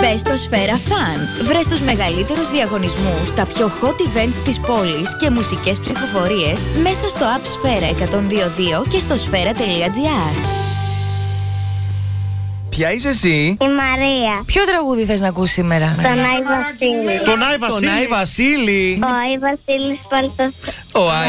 Μπες στο Σφαίρα Fun. Βρες τους μεγαλύτερους διαγωνισμούς, τα πιο hot events της πόλης και μουσικές ψηφοφορίες μέσα στο app Σφαίρα 102.2 και στο σφαίρα.gr. Ποια είσαι εσύ? Η Μαρία. Ποιο τραγούδι θες να ακούσεις σήμερα? Τον Άι Βασίλη. Τον Άι Βασίλη. Ο Άι Βασίλης Παλτός. Ο